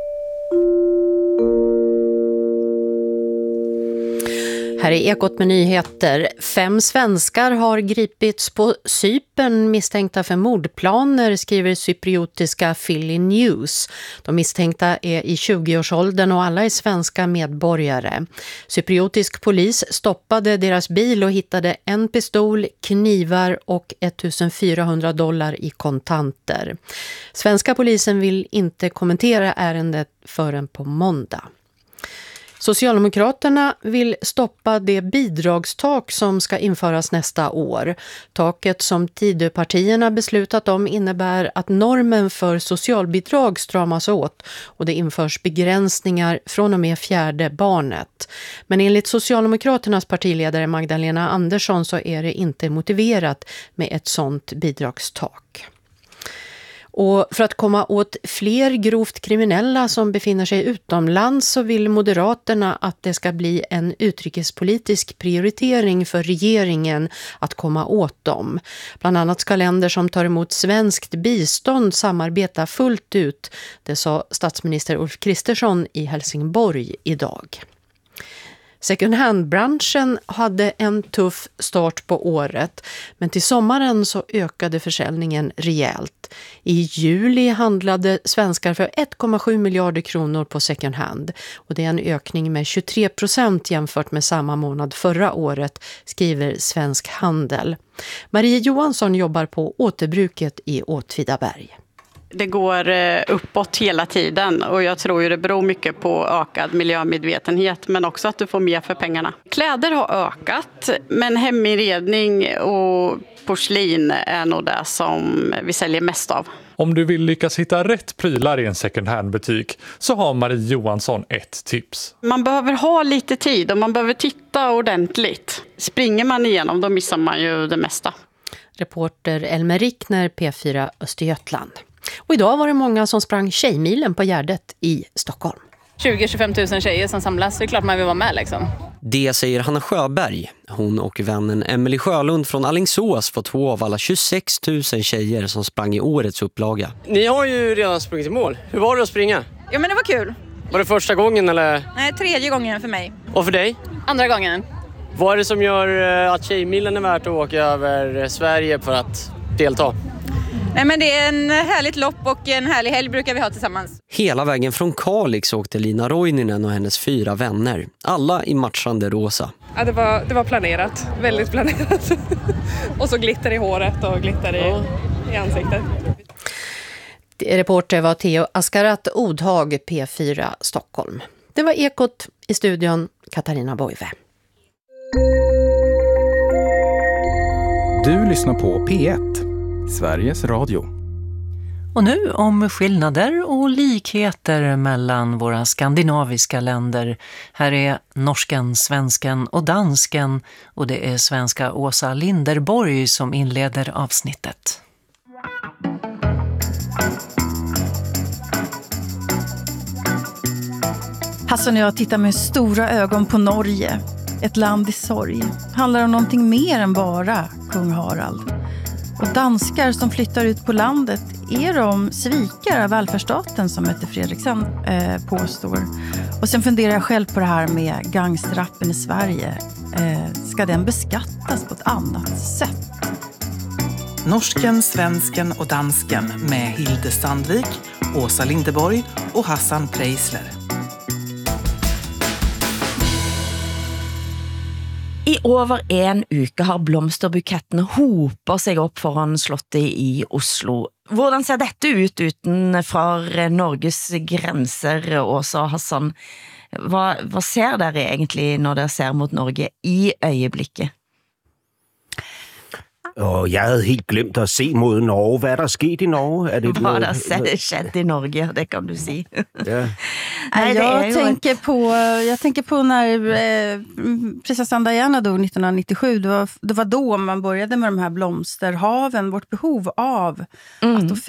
Här är Ekot med nyheter. 5 svenskar har gripits på Cypern misstänkta för mordplaner, skriver cypriotiska Philly News. De misstänkta är i 20-årsåldern och alla är svenska medborgare. Cypriotisk polis stoppade deras bil och hittade en pistol, knivar och $1,400 i kontanter. Svenska polisen vill inte kommentera ärendet förrän på måndag. Socialdemokraterna vill stoppa det bidragstak som ska införas nästa år. Taket som Tidöpartierna beslutat om innebär att normen för socialbidrag stramas åt och det införs begränsningar från och med 4:e barnet. Men enligt Socialdemokraternas partiledare Magdalena Andersson så är det inte motiverat med ett sådant bidragstak. Och för att komma åt fler grovt kriminella som befinner sig utomlands så vill Moderaterna att det ska bli en utrikespolitisk prioritering för regeringen att komma åt dem. Bland annat ska länder som tar emot svenskt bistånd samarbeta fullt ut, det sa statsminister Ulf Kristersson i Helsingborg idag. Second hand-branschen hade en tuff start på året, men till sommaren så ökade försäljningen rejält. I juli handlade svenskar för 1,7 miljarder kronor på second hand och det är en ökning med 23% jämfört med samma månad förra året, skriver Svensk Handel. Marie Johansson jobbar på återbruket i Åtvidaberg. Det går uppåt hela tiden och jag tror ju det beror mycket på ökad miljömedvetenhet men också att du får mer för pengarna. Kläder har ökat men heminredning och porslin är nog det som vi säljer mest av. Om du vill lyckas hitta rätt prylar i en second hand-butik så har Marie Johansson ett tips. Man behöver ha lite tid och man behöver titta ordentligt. Springer man igenom då missar man ju det mesta. Reporter Elmer Rickner, P4 Östergötland. Och idag var det många som sprang Tjejmilen på Gärdet i Stockholm. 20-25 000 tjejer som samlas, det är klart man vill vara med liksom. Det säger Hanna Sjöberg. Hon och vännen Emily Sjölund från Alingsås får 2 av alla 26 000 tjejer som sprang i årets upplaga. Ni har ju redan sprungit i mål. Hur var det att springa? Ja men det var kul. Var det första gången eller? Nej, 3:e gången för mig. Och för dig? 2:a gången. Vad är det som gör att Tjejmilen är värt att åka över Sverige för att delta? Nej men det är en härligt lopp och en härlig helg brukar vi ha tillsammans. Hela vägen från Kalix åkte Lina Roininen och hennes 4 vänner. Alla i matchande rosa. Ja, det var planerat. Väldigt planerat. Och så glitter i håret och glitter i ansiktet. Reporter var Theo Askarat Odhag, P4 Stockholm. Det var Ekot, i studion Katarina Boive. Du lyssnar på P1, Sveriges Radio. Och nu om skillnader och likheter mellan våra skandinaviska länder. Här är norsken, svensken och dansken och det är svenska Åsa Linderborg som inleder avsnittet. Hassan och jag tittar med stora ögon på Norge. Ett land i sorg. Handlar om någonting mer än bara kung Harald. Och danskar som flyttar ut på landet, är de svikare av välfärdsstaten som Mette Fredriksen påstår. Och sen funderar jag själv på det här med gangsterrappen i Sverige. Ska den beskattas på ett annat sätt? Norsken, svensken och dansken med Hilde Sandvik, Åsa Linderborg och Hassan Preisler. I over en uke har blomsterbukettene hoper seg opp foran slottet i Oslo. Hvordan ser dette ut utenfor Norges grenser, Åsa Hassan? Hva ser dere egentlig når dere ser mot Norge i øyeblikket? Og jeg havde helt glemt at se mod Norge. Hvad er der sket i Norge? Er det Vad har skett i Norge, det kan du si. Ja. Nej, jag tänker på när prinsessan Diana dog 1997. Det var då man började med de här blomsterhaven. Vårt behov av att